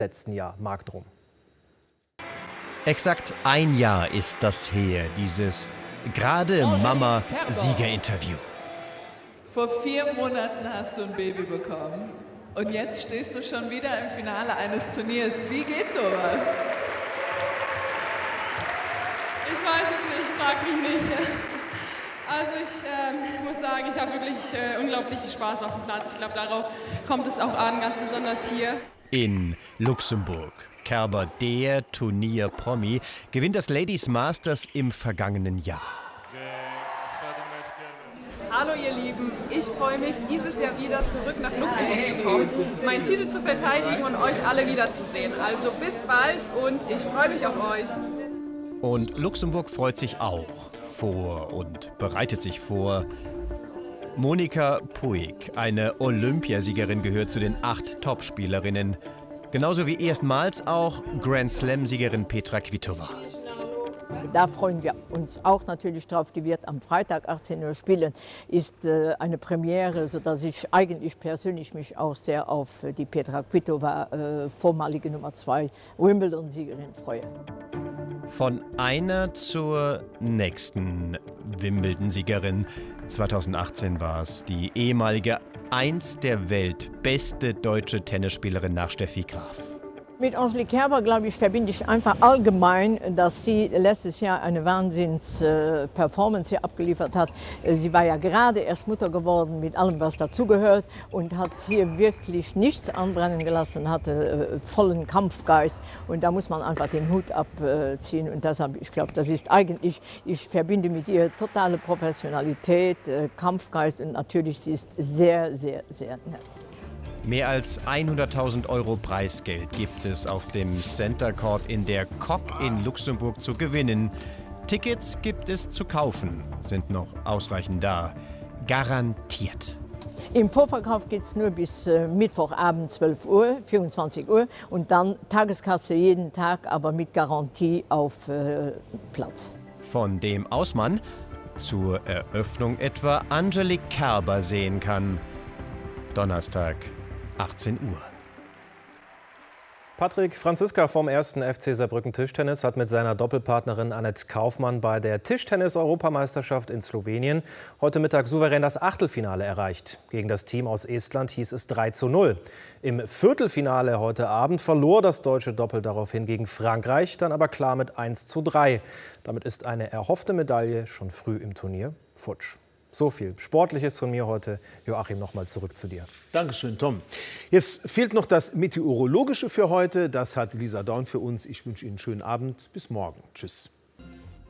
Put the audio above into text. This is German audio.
letzten Jahr Markt drum. Exakt ein Jahr ist das her, dieses gerade Mama-Siegerinterview. Vor 4 Monaten hast du ein Baby bekommen und jetzt stehst du schon wieder im Finale eines Turniers. Wie geht sowas? Ich weiß es nicht, frag mich nicht. Also ich muss sagen, ich habe wirklich unglaublich viel Spaß auf dem Platz. Ich glaube, darauf kommt es auch an, ganz besonders hier. In Luxemburg. Kerber, der Turnier-Promi, gewinnt das Ladies Masters im vergangenen Jahr. Hallo ihr Lieben, ich freue mich, dieses Jahr wieder zurück nach Luxemburg zu kommen, meinen Titel zu verteidigen und euch alle wiederzusehen. Also bis bald und ich freue mich auf euch. Und Luxemburg freut sich auch und bereitet sich vor. Monika Puig, eine Olympiasiegerin, gehört zu den 8 Topspielerinnen. Genauso wie erstmals auch Grand-Slam-Siegerin Petra Kvitova. Da freuen wir uns auch natürlich drauf. Die wird am Freitag 18 Uhr spielen. Ist eine Premiere, sodass ich eigentlich persönlich mich auch sehr auf die Petra Kvitova, vormalige Nummer 2 Wimbledon-Siegerin, freue. Von einer zur nächsten Wimbledon-Siegerin. 2018 war es die ehemalige der Welt beste deutsche Tennisspielerin nach Steffi Graf. Mit Angelique Kerber, glaube ich, verbinde ich einfach allgemein, dass sie letztes Jahr eine Wahnsinns-Performance hier abgeliefert hat. Sie war ja gerade erst Mutter geworden mit allem, was dazugehört und hat hier wirklich nichts anbrennen gelassen, hatte vollen Kampfgeist und da muss man einfach den Hut abziehen und deshalb, ich glaube, das ist eigentlich, ich verbinde mit ihr totale Professionalität, Kampfgeist und natürlich, sie ist sehr, sehr, sehr nett. Mehr als 100.000 € Preisgeld gibt es auf dem Center Court in der Kop in Luxemburg zu gewinnen. Tickets gibt es zu kaufen, sind noch ausreichend da. Garantiert. Im Vorverkauf geht es nur bis Mittwochabend 12 Uhr, 24 Uhr und dann Tageskasse jeden Tag, aber mit Garantie auf Platz. Von dem aus man zur Eröffnung etwa Angelique Kerber sehen kann. Donnerstag, 18 Uhr. Patrick Franziska vom 1. FC Saarbrücken Tischtennis hat mit seiner Doppelpartnerin Annette Kaufmann bei der Tischtennis-Europameisterschaft in Slowenien heute Mittag souverän das Achtelfinale erreicht. Gegen das Team aus Estland hieß es 3:0. Im Viertelfinale heute Abend verlor das deutsche Doppel daraufhin gegen Frankreich, dann aber klar mit 1:3. Damit ist eine erhoffte Medaille schon früh im Turnier futsch. So viel Sportliches von mir heute. Joachim, nochmal zurück zu dir. Dankeschön, Tom. Jetzt fehlt noch das Meteorologische für heute. Das hat Lisa Dorn für uns. Ich wünsche Ihnen einen schönen Abend. Bis morgen. Tschüss.